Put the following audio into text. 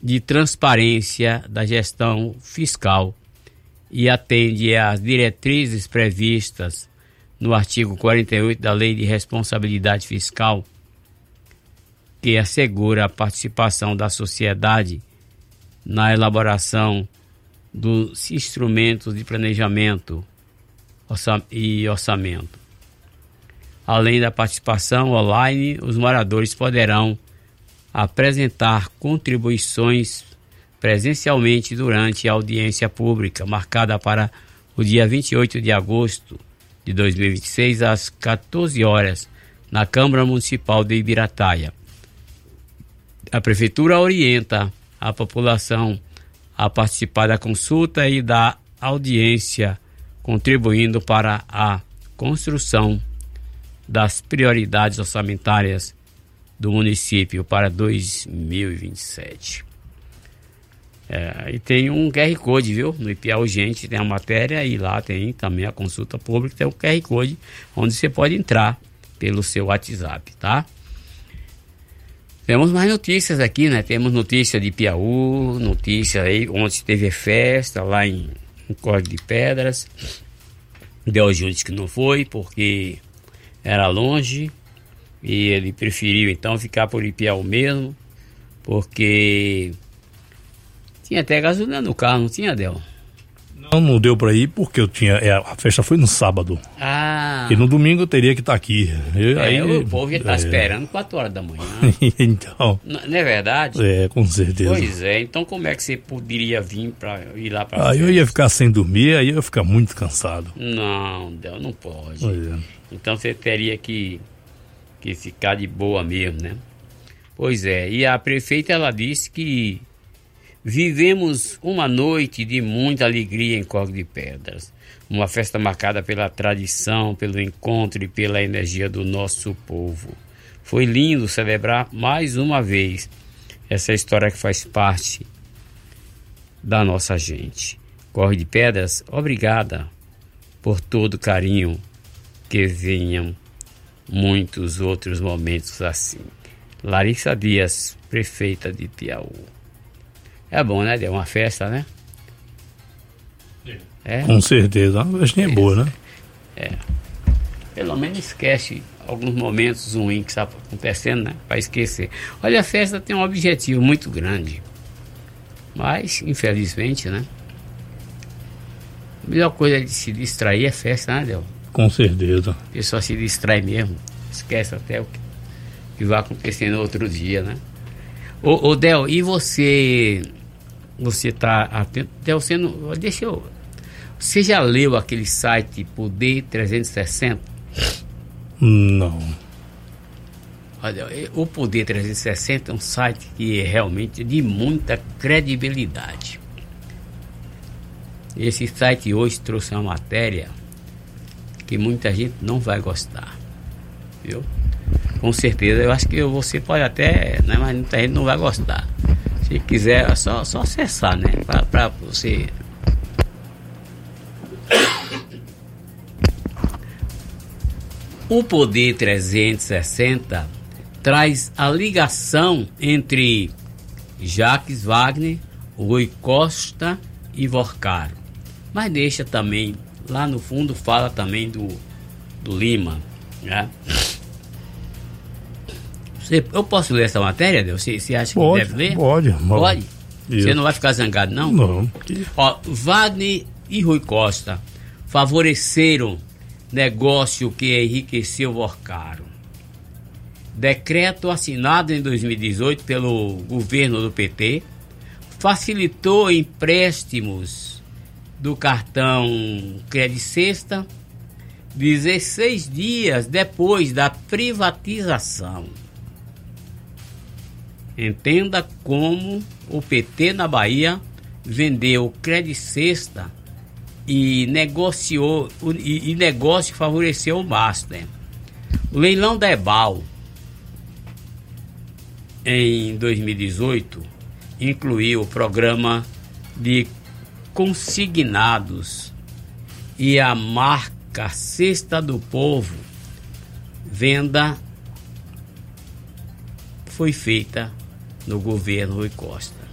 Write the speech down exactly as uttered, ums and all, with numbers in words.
de transparência da gestão fiscal e atende às diretrizes previstas no artigo quarenta e oito da Lei de Responsabilidade Fiscal, que assegura a participação da sociedade na elaboração dos instrumentos de planejamento e orçamento. Além da participação online, os moradores poderão apresentar contribuições presencialmente durante a audiência pública, marcada para o dia vinte e oito de agosto de dois mil e vinte e seis, às quatorze horas, na Câmara Municipal de Ibirataia. A Prefeitura orienta a população a participar da consulta e da audiência, contribuindo para a construção das prioridades orçamentárias do município para dois mil e vinte e sete. É, e tem um Q R Code, viu? No I P A Urgente tem a matéria e lá tem também a consulta pública, tem o Q R Code onde você pode entrar pelo seu WhatsApp, tá? Temos mais notícias aqui, né? Temos notícia de Piauí, notícia aí, ontem teve festa lá em, em Córrego de Pedras. Del Júnior disse que não foi porque era longe e ele preferiu então ficar por Ipiaú mesmo, porque tinha até gasolina no carro, não tinha, Del? Não, não deu pra ir porque eu tinha, é, a festa foi no sábado. Ah. E no domingo eu teria que estar aqui. Eu, é, aí, o povo já está é, esperando quatro horas da manhã. Então. Não, não é verdade? É, com certeza. Pois é, então como é que você poderia vir para ir lá para Aí eu ia ficar sem dormir, aí eu ia ficar muito cansado. Não, Del, não pode. Pois é. Então você teria que, que ficar de boa mesmo, né? Pois é, e a prefeita ela disse que vivemos uma noite de muita alegria em Córrego de Pedras. Uma festa marcada pela tradição, pelo encontro e pela energia do nosso povo. Foi lindo celebrar mais uma vez essa história que faz parte da nossa gente. Córrego de Pedras, obrigada por todo o carinho, que venham muitos outros momentos assim. Larissa Dias, prefeita de Piauí. É bom, né? Deu uma festa, né? É. Com certeza, uma festinha é boa, né? É. Pelo menos esquece alguns momentos ruins que está acontecendo, né? Para esquecer. Olha, a festa tem um objetivo muito grande. Mas, infelizmente, né? A melhor coisa de se distrair é festa, né, Del? Com certeza. A pessoa se distrai mesmo. Esquece até o que vai acontecer no outro dia, né? Ô, ô Del, e você... Você tá atento? Del, você não... Deixa eu... Você já leu aquele site Poder trezentos e sessenta? Não. Olha, o Poder trezentos e sessenta é um site que é realmente de muita credibilidade. Esse site hoje trouxe uma matéria que muita gente não vai gostar, viu? Com certeza, eu acho que você pode até, né, mas muita gente não vai gostar. Se quiser, é só, só acessar, né, para você... O Poder trezentos e sessenta traz a ligação entre Jacques Wagner, Rui Costa e Vorcaro. Mas deixa também, lá no fundo fala também do, do Lima, né? Você, eu posso ler essa matéria, Deus? Você, você acha pode, que deve ler? Pode. Pode? Isso. Você não vai ficar zangado, não? Não. Ó, Wagner e Rui Costa favoreceram negócio que enriqueceu Vorcaro. Decreto assinado em dois mil e dezoito pelo governo do P T facilitou empréstimos do cartão Crédito Sexta dezesseis dias depois da privatização. Entenda como o P T na Bahia vendeu Crédito Sexta e negociou e, e negócio favoreceu o Master. O leilão da Ebal em dois mil e dezoito incluiu o programa de consignados e a marca Cesta do Povo. Venda foi feita no governo Rui Costa.